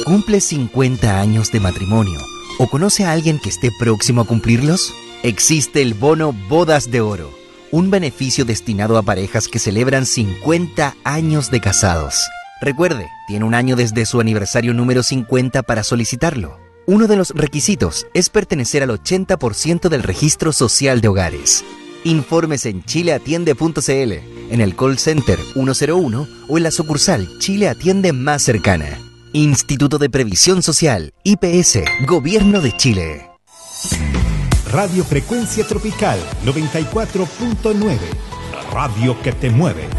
¿Cumple 50 años de matrimonio o conoce a alguien que esté próximo a cumplirlos? Existe el bono Bodas de Oro, un beneficio destinado a parejas que celebran 50 años de casados. Recuerde, tiene un año desde su aniversario número 50 para solicitarlo. Uno de los requisitos es pertenecer al 80% del registro social de hogares. Infórmese en chileatiende.cl, en el call center 101 o en la sucursal Chile Atiende más cercana. Instituto de Previsión Social, IPS, Gobierno de Chile. Radio Frecuencia Tropical 94.9, la radio que te mueve.